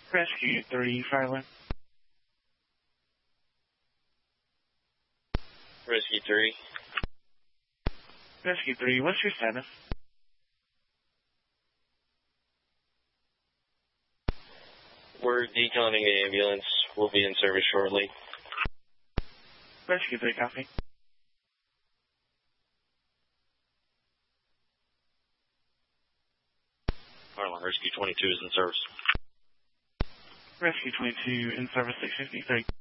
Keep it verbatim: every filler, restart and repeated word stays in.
Rescue three, Farland. Rescue three. Rescue three, what's your status? We're deconning the ambulance. We'll be in service shortly. Rescue three, copy. Harlan, Rescue twenty-two is in service. Rescue twenty-two in service six fifty-three.